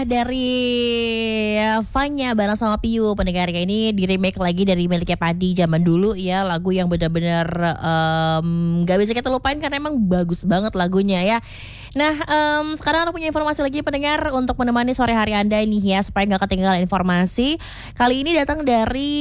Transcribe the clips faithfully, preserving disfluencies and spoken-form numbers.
Dari Vanya bareng sama Piu, pendengarnya ini di remake lagi dari miliknya Padi zaman dulu ya, lagu yang benar-benar um, gak bisa kita lupain karena emang bagus banget lagunya ya. Nah um, sekarang aku punya informasi lagi pendengar untuk menemani sore hari Anda ini ya, supaya gak ketinggalan informasi. Kali ini datang dari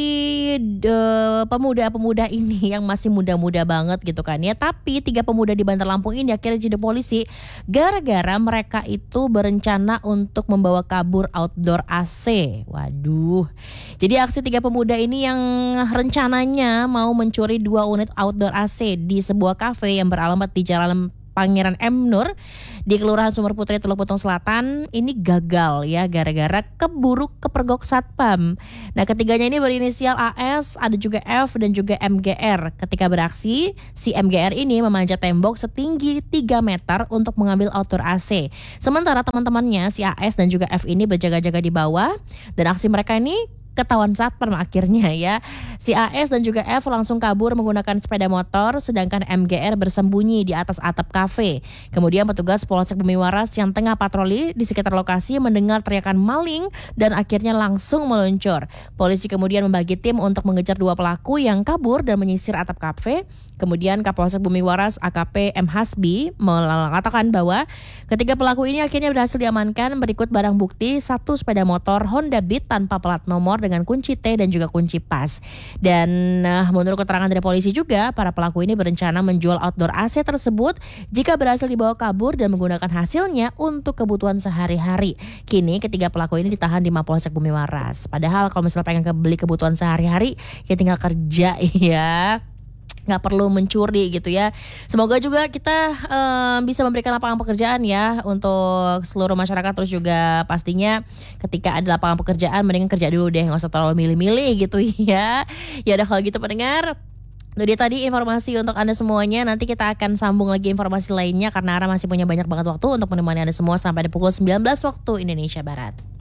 de, pemuda-pemuda ini yang masih muda-muda banget gitu kan ya. Tapi tiga pemuda di Bandar Lampung ini akhirnya jadi polisi gara-gara mereka itu berencana untuk membawa kabur outdoor A C. Waduh. Jadi aksi tiga pemuda ini yang rencananya mau mencuri dua unit outdoor A C di sebuah kafe yang beralamat di Jalan Pangeran M. Nur di Kelurahan Sumber Putri, Teluk Betung Selatan ini gagal ya gara-gara keburu kepergok satpam. Nah, ketiganya ini berinisial A S, ada juga F dan juga M G R. Ketika beraksi, si M G R ini memanjat tembok setinggi tiga meter untuk mengambil outdoor A C. Sementara teman-temannya si A S dan juga F ini berjaga-jaga di bawah, dan aksi mereka ini ketahuan satpam akhirnya ya. Si A S dan juga F langsung kabur menggunakan sepeda motor, sedangkan M G R bersembunyi di atas atap kafe. Kemudian petugas Polsek Bumi Waras yang tengah patroli di sekitar lokasi mendengar teriakan maling dan akhirnya langsung meluncur. Polisi kemudian membagi tim untuk mengejar dua pelaku yang kabur dan menyisir atap kafe. Kemudian Kapolsek Bumi Waras A K P M Hasbi mengatakan bahwa ketiga pelaku ini akhirnya berhasil diamankan. Berikut barang bukti, satu sepeda motor Honda Beat tanpa plat nomor dengan kunci T dan juga kunci pas. Dan uh, menurut keterangan dari polisi juga, para pelaku ini berencana menjual outdoor A C tersebut jika berhasil dibawa kabur dan menggunakan hasilnya untuk kebutuhan sehari-hari. Kini ketiga pelaku ini ditahan di Mapolsek Bumi Waras. Padahal kalau misalnya pengen beli kebutuhan sehari-hari, ya tinggal kerja ya, nggak perlu mencuri gitu ya. Semoga juga kita um, bisa memberikan lapangan pekerjaan ya untuk seluruh masyarakat. Terus juga pastinya ketika ada lapangan pekerjaan mendingan kerja dulu deh, nggak usah terlalu milih-milih gitu ya. Ya udah kalau gitu pendengar, itu dia tadi informasi untuk Anda semuanya. Nanti kita akan sambung lagi informasi lainnya karena Ara masih punya banyak banget waktu untuk menemani Anda semua sampai di pukul sembilan belas waktu Indonesia Barat.